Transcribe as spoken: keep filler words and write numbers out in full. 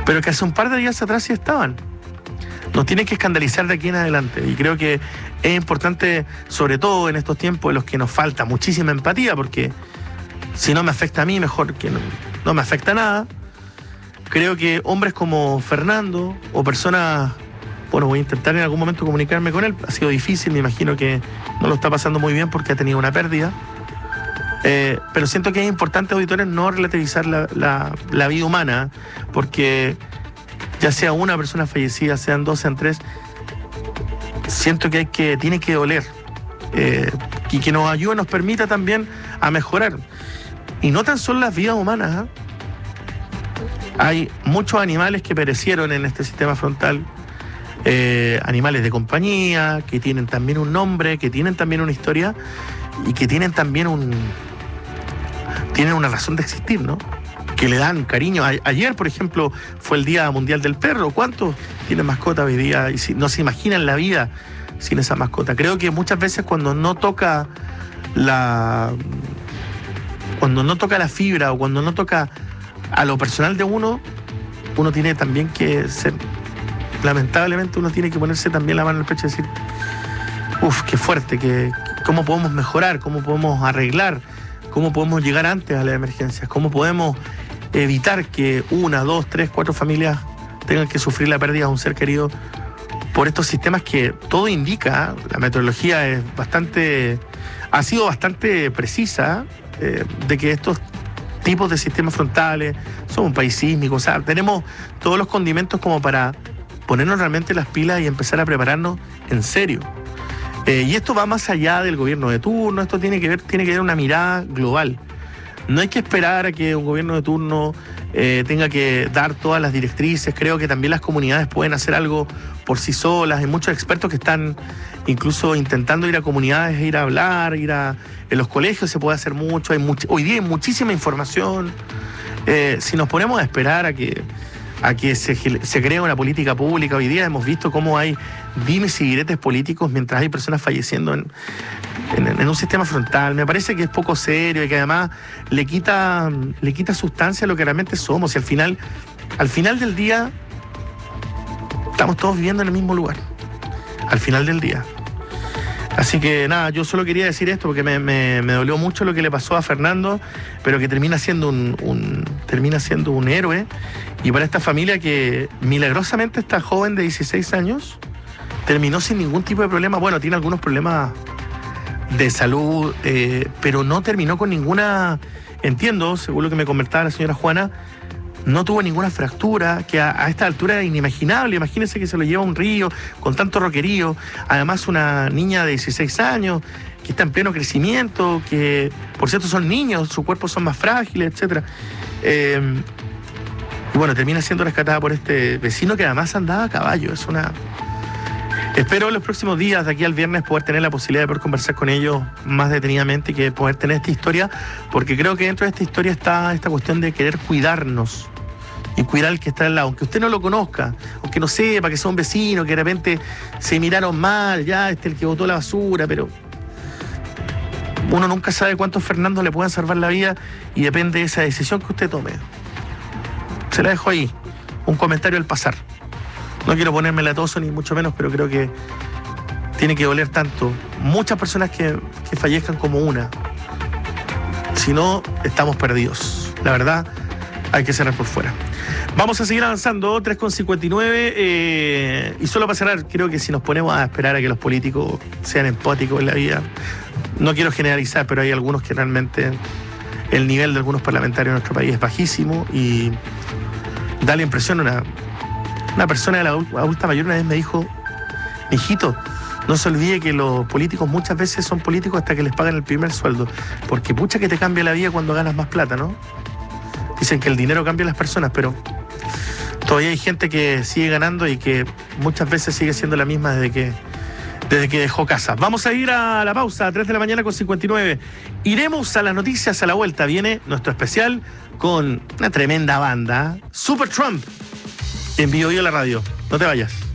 pero que hace un par de días atrás sí estaban. Nos tienen que escandalizar de aquí en adelante. Y creo que es importante, sobre todo en estos tiempos en los que nos falta muchísima empatía, porque si no me afecta a mí, mejor que no, no me afecta nada. Creo que hombres como Fernando o personas, bueno, voy a intentar en algún momento comunicarme con él. Ha sido difícil, me imagino que no lo está pasando muy bien porque ha tenido una pérdida. Eh, pero siento que es importante, auditores, no relativizar la, la, la vida humana, porque ya sea una persona fallecida, sean dos, sean tres, siento que hay que, tiene que doler, eh, y que nos ayude, nos permita también a mejorar. Y no tan solo las vidas humanas, ¿eh? Hay muchos animales que perecieron en este sistema frontal, eh, animales de compañía, que tienen también un nombre, que tienen también una historia y que tienen también un tienen una razón de existir, ¿no? Que le dan cariño. A, ayer, por ejemplo, fue el Día Mundial del Perro. ¿Cuántos tienen mascota hoy día? Y si, no se imaginan la vida sin esa mascota. Creo que muchas veces cuando no toca la cuando no toca la fibra o cuando no toca a lo personal de uno, uno tiene también que ser, lamentablemente uno tiene que ponerse también la mano en el pecho y decir, uff, qué fuerte, que, cómo podemos mejorar, cómo podemos arreglar, cómo podemos llegar antes a las emergencias, cómo podemos evitar que una, dos, tres, cuatro familias tengan que sufrir la pérdida de un ser querido por estos sistemas que todo indica, la meteorología es bastante, ha sido bastante precisa, eh, de que estos tipos de sistemas frontales, somos un país sísmico, o sea, tenemos todos los condimentos como para ponernos realmente las pilas y empezar a prepararnos en serio. Eh, y esto va más allá del gobierno de turno, esto tiene que ver, tiene que ver una mirada global. No hay que esperar a que un gobierno de turno eh, tenga que dar todas las directrices. Creo que también las comunidades pueden hacer algo por sí solas. Hay muchos expertos que están incluso intentando ir a comunidades, ir a hablar, ir a... En los colegios se puede hacer mucho. Hay much... Hoy día hay muchísima información. Eh, si nos ponemos a esperar a que, a que se, se cree una política pública, hoy día hemos visto cómo hay dimes y diretes políticos mientras hay personas falleciendo en, en, en un sistema frontal. Me parece que es poco serio y que además le quita, le quita sustancia a lo que realmente somos. Y al final, al final del día, estamos todos viviendo en el mismo lugar. Al final del día. Así que nada, yo solo quería decir esto porque me, me, me dolió mucho lo que le pasó a Fernando, pero que termina siendo un, un, termina siendo un héroe. Y para esta familia que milagrosamente esta joven de dieciséis años terminó sin ningún tipo de problema. Bueno, tiene algunos problemas de salud, eh, pero no terminó con ninguna, entiendo, según lo que me comentaba la señora Juana, no tuvo ninguna fractura, que a, a esta altura era inimaginable. Imagínense que se lo lleva a un río con tanto roquerío. Además, una niña de dieciséis años que está en pleno crecimiento, que por cierto son niños, sus cuerpos son más frágiles, etcétera. Eh, y bueno, termina siendo rescatada por este vecino que además andaba a caballo. Es una... Espero en los próximos días, de aquí al viernes, poder tener la posibilidad de poder conversar con ellos más detenidamente y que poder tener esta historia, porque creo que dentro de esta historia está esta cuestión de querer cuidarnos y cuidar al que está al lado, aunque usted no lo conozca, aunque no sepa que son vecinos, que de repente se miraron mal, ya este es el que botó la basura, pero uno nunca sabe cuántos Fernandos le puedan salvar la vida y depende de esa decisión que usted tome. Se la dejo ahí, un comentario al pasar. No quiero ponerme latoso ni mucho menos, pero creo que tiene que doler tanto. Muchas personas que, que fallezcan como una. Si no, estamos perdidos. La verdad, hay que cerrar por fuera. Vamos a seguir avanzando, tres con cincuenta y nueve. Eh, y solo para cerrar, creo que si nos ponemos a esperar a que los políticos sean empáticos en la vida, no quiero generalizar, pero hay algunos que realmente el nivel de algunos parlamentarios en nuestro país es bajísimo y da la impresión una... Una persona de la adulta mayor una vez me dijo, mijito, no se olvide que los políticos muchas veces son políticos hasta que les pagan el primer sueldo, porque pucha que te cambia la vida cuando ganas más plata, ¿no? Dicen que el dinero cambia a las personas, pero todavía hay gente que sigue ganando y que muchas veces sigue siendo la misma desde que, desde que dejó casa. Vamos a ir a la pausa, a tres de la mañana con cincuenta y nueve. Iremos a las noticias a la vuelta. Viene nuestro especial con una tremenda banda, Super Trump. En Vivo Vivo la radio. No te vayas.